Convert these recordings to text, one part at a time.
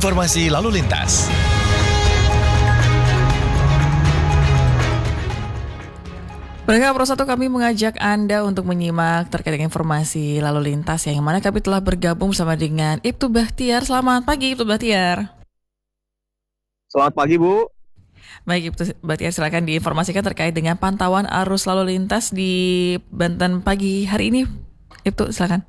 Informasi lalu lintas. Pendengar Pro 1, kami mengajak Anda untuk menyimak terkait dengan informasi lalu lintas yang mana kami telah bergabung bersama dengan Ibtu Bahtiar. Selamat pagi Ibtu Bahtiar. Selamat pagi Bu. Baik Ibtu Bahtiar, silakan diinformasikan terkait dengan pantauan arus lalu lintas di Banten pagi hari ini. Ibtu, silakan.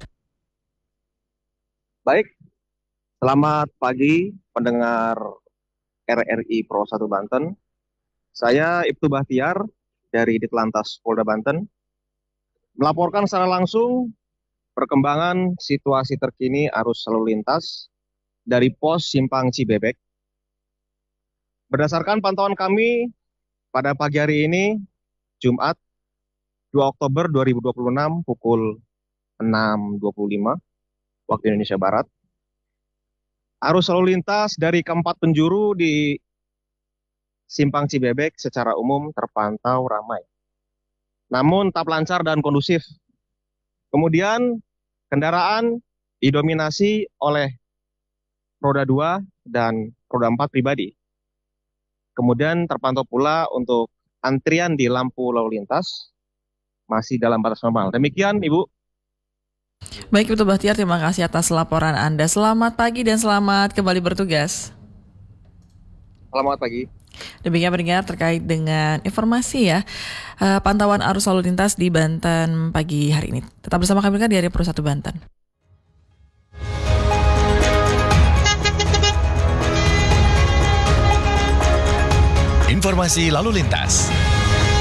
Baik, selamat pagi pendengar RRI Pro 1 Banten. Saya Ibtu Bahtiar dari Ditlantas Polda Banten melaporkan secara langsung perkembangan situasi terkini arus lalu lintas dari pos Simpang Cibebek. Berdasarkan pantauan kami pada pagi hari ini, Jumat 2 Oktober 2026 pukul 6.25 waktu Indonesia Barat, arus lalu lintas dari keempat penjuru di Simpang Cibebek secara umum terpantau ramai, namun tak lancar dan kondusif. Kemudian kendaraan didominasi oleh roda 2 dan roda 4 pribadi. Kemudian terpantau pula untuk antrian di lampu lalu lintas masih dalam batas normal. Demikian Ibu. Baik Ibtu Bahtiar, terima kasih atas laporan Anda. Selamat pagi dan selamat kembali bertugas. Selamat pagi. Demikian pendengar terkait dengan informasi pantauan arus lalu lintas di Banten pagi hari ini. Tetap bersama kami di RRI Pro 1 Banten. Informasi lalu lintas.